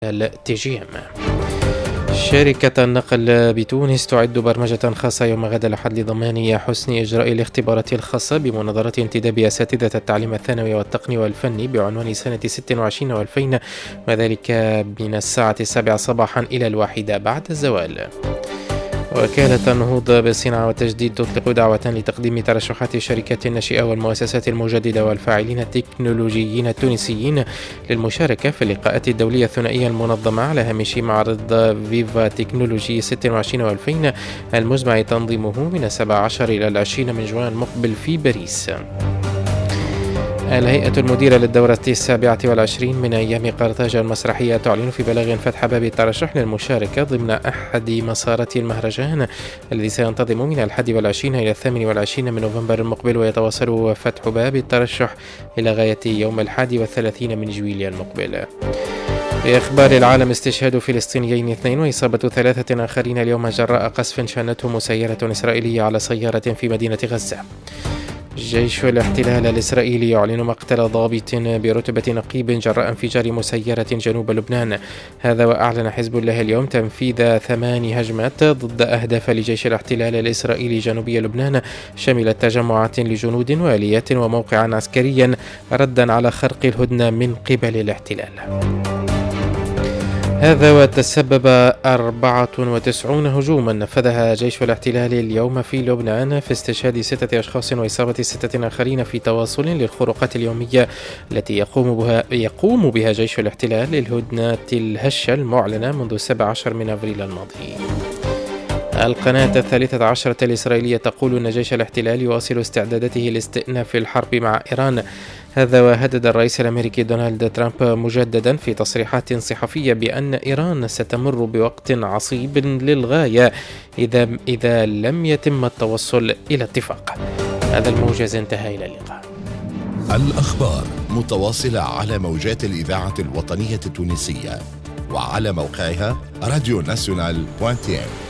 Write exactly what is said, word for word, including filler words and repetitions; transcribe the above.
تي جي إم. شركة النقل بتونس تعد برمجة خاصة يوم غد الأحد لضمان حسن إجراء الاختبارات الخاصة بمناظرة انتداب أساتذة التعليم الثانوي والتقني والفني بعنوان سنة ستة وعشرين وألفين، وذلك من الساعة السابعة صباحا إلى الواحدة بعد الزوال. وكالة النهوض بالصناعة والتجديد تطلق دعوة لتقديم ترشحات الشركات الناشئة والمؤسسات المجددة والفاعلين التكنولوجيين التونسيين للمشاركة في اللقاءات الدولية الثنائية المنظمة على هامش معرض فيفا تكنولوجي ستة وعشرين وألفين المزمع تنظيمه من السابع عشر إلى العشرين من جوان المقبل في باريس. الهيئة المديرة للدورة السابعة والعشرين من أيام قرطاج المسرحية تعلن في بلاغ فتح باب الترشح للمشاركة ضمن أحد مسارات المهرجان الذي سينتظم من الحادي والعشرين إلى الثامن والعشرين من نوفمبر المقبل، ويتواصل فتح باب الترشح إلى غاية يوم الحادي والثلاثين من جويليا المقبل. في أخبار العالم، استشهاد فلسطينيين اثنين وإصابة ثلاثة آخرين اليوم جراء قصف شنته مسيرة إسرائيلية على سيارة في مدينة غزة. جيش الاحتلال الإسرائيلي يعلن مقتل ضابط برتبة نقيب جراء انفجار مسيرة جنوب لبنان. هذا وأعلن حزب الله اليوم تنفيذ ثمان هجمات ضد أهداف لجيش الاحتلال الإسرائيلي جنوبي لبنان، شملت تجمعات لجنود وآليات وموقعا عسكريا ردا على خرق الهدنة من قبل الاحتلال. هذا وتسبب أربعة وتسعين هجوما نفذها جيش الاحتلال اليوم في لبنان في استشهاد ستة أشخاص وإصابة ستة آخرين في تواصل للخروقات اليومية التي يقوم بها يقوم بها جيش الاحتلال للهدنة الهشة المعلنة منذ السابع عشر من أبريل الماضي. القناة الثالثة عشرة الإسرائيلية تقول أن جيش الاحتلال يواصل استعداداته لاستئناف الحرب مع إيران. هذا وهدد الرئيس الأمريكي دونالد ترامب مجددا في تصريحات صحفية بأن إيران ستمر بوقت عصيب للغاية إذا إذا لم يتم التوصل إلى اتفاق. هذا الموجز انتهى، إلى اللقاء. الأخبار متواصلة على موجات الإذاعة الوطنية التونسية وعلى موقعها راديو ناسيونال دوت تي إم.